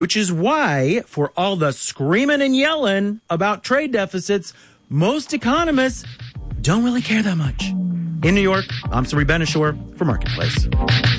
which is why, for all the screaming and yelling about trade deficits, most economists don't really care that much. In New York, I'm Sari Benishore for Marketplace.